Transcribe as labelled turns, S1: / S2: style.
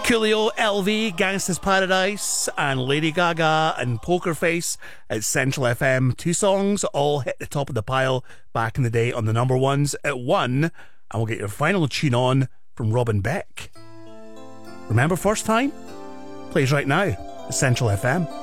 S1: Coolio, LV, Gangsta's Paradise, and Lady Gaga and Poker Face at Central FM. Two songs all hit the top of the pile back in the day on the number ones at 1, and we'll get your final tune on from Robin Beck. Remember First Time? Plays right now at Central FM.